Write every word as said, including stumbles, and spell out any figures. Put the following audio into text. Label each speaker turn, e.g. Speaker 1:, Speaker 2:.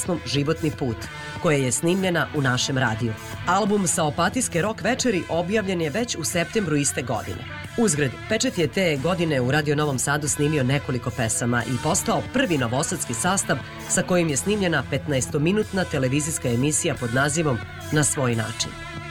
Speaker 1: pesmom Životni put, koja je snimljena u našem radiju. Album sa Opatijske rock večeri objavljen je već u septembru iste godine. Uzgred, Pečet je te godine u Radio Novom Sadu snimio nekoliko pesama i postao prvi novosadski sastav sa kojim je snimljena petnaestominutna televizijska emisija pod nazivom Na svoj način.